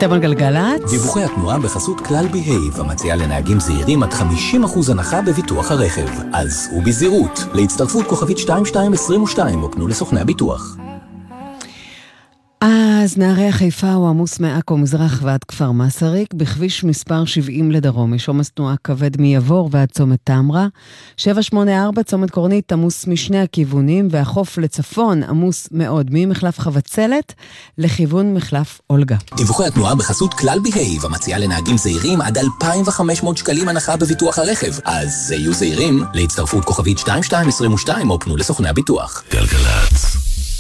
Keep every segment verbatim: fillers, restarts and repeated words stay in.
אתם על גלגלת? דיווחי התנועה בחסות כלל בהייב, המציעה לנהגים זהירים עד חמישים אחוז הנחה בביטוח הרכב. אז הוא בזהירות. להצטרפות כוכבית שתיים שתיים עשרים ושתיים, או פנו לסוכני הביטוח. אז נערי חיפה הוא עמוס מעכו מזרח ועד כפר מסריק, בכביש מספר שבעים לדרום, יש עומס תנועה כבד מיבור ועד צומת תמרה, שבע שמונה ארבע צומת קורנית עמוס משני הכיוונים, והחוף לצפון עמוס מאוד, ממחלף חבצלת לכיוון מחלף אולגה. דיווחי התנועה בחסות כלל בהייב, המציעה לנהגים זהירים עד אלפיים וחמש מאות שקלים הנחה בביטוח הרכב. אז יהיו זהירים, להצטרפות כוכבית שתיים שתיים עשרים ושתיים, או פנו לסוכני הביטוח. גלגלת.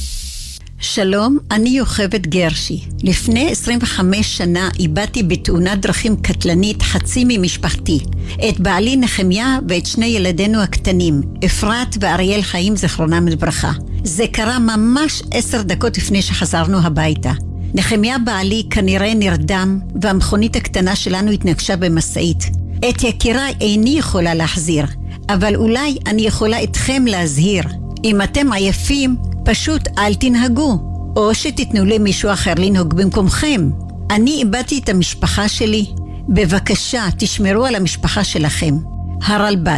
שלום, אני יוכבד גרשי. לפני עשרים וחמש שנה איבדתי בתאונת דרכים קטלנית חצי ממשפחתי. את בעלי נחמיה ואת שני ילדינו הקטנים, אפרת ואריאל חיים זכרונם לברכה. זה קרה ממש עשר דקות לפני שחזרנו הביתה. נחמיה בעלי כנראה נרדם, והמכונית הקטנה שלנו התנגשה במשאית. את יקיריי איני יכולה להחזיר, אבל אולי אני יכולה אתכם להזהיר. אם אתם עייפים, פשוט אל תנהגו, או שתתנו למישהו אחר לנהוג במקומכם. אני איבדתי את המשפחה שלי. בבקשה, תשמרו על המשפחה שלכם. הרלב"ד.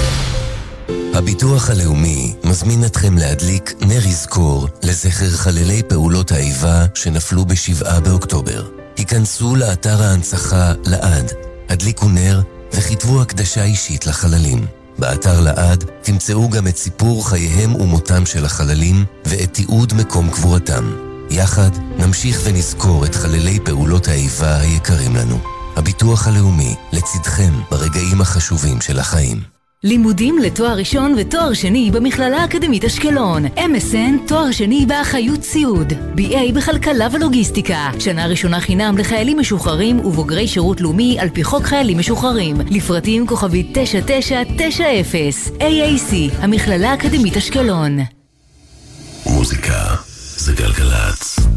הביטוח הלאומי מזמין אתכם להדליק נר יזכור לזכר חללי פעולות האיבה שנפלו בשבעה באוקטובר. היכנסו לאתר ההנצחה לעד, הדליקו נר וכתבו הקדשה אישית לחללים. באתר לעד תמצאו גם את סיפור חייהם ומותם של החללים ואת תיעוד מקום קבורתם. יחד נמשיך ונזכור את חללי פעולות האיבה היקרים לנו. הביטוח הלאומי לצדכם ברגעים החשובים של החיים. לימודים לתואר ראשון ותואר שני במכללה האקדמית אשקלון. אם אס אן תואר שני באחריות סיעוד. בי איי בכלכלה ולוגיסטיקה. שנה ראשונה חינם לחיילים משוחררים ובוגרי שירות לאומי על פי חוק חיילים משוחררים. לפרטים כוכבית תשע תשע תשע אפס. איי איי סי, המכללה האקדמית אשקלון. מוזיקה זה גלגלת.